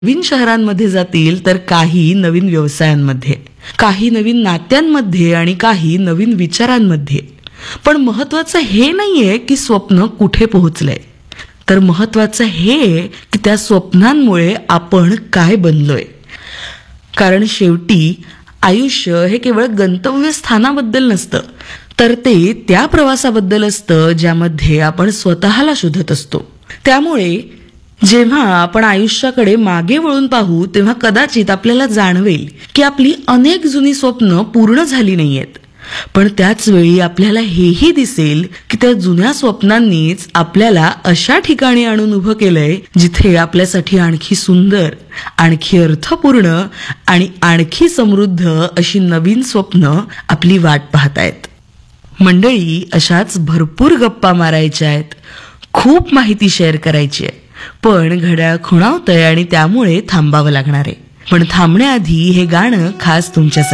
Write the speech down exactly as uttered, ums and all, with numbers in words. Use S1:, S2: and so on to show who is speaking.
S1: नवीन शहरांमध्ये जातील तर काही नवीन व्यवसायांमध्ये, काही नवीन नात्यांमध्ये आणि काही नवीन विचारांमध्ये. पण महत्वाचं हे नाहीये की स्वप्न कुठे पोहोचलंय, तर महत्वाचं हे की त्या स्वप्नांमुळे आपण काय बनलोय. कारण शेवटी आयुष्य हे केवळ गंतव्यस्थानाबद्दल नसतं, तर ते त्या प्रवासाबद्दल असतं ज्यामध्ये आपण स्वतःला शोधत असतो. त्यामुळे जेव्हा आपण आयुष्याकडे मागे वळून पाहू तेव्हा कदाचित आपल्याला जाणवेल की आपली अनेक जुनी स्वप्न पूर्ण झाली नाहीयेत. पण त्याच वेळी आपल्याला हेही दिसेल की त्या जुन्या स्वप्नांनीच आपल्याला अशा ठिकाणी आणून उभं केलंय जिथे आपल्यासाठी आणखी सुंदर, आणखी अर्थपूर्ण आणि आणखी समृद्ध अशी नवीन स्वप्न आपली वाट पाहतायत. मंडळी, अशाच भरपूर गप्पा मारायच्या आहेत, खूप माहिती शेअर करायची आहे. पण घड्याळ खुणावतंय आणि त्यामुळे थांबावं लागणार आहे. पण थांबण्याआधी हे गाणं खास तुमच्यासाठी.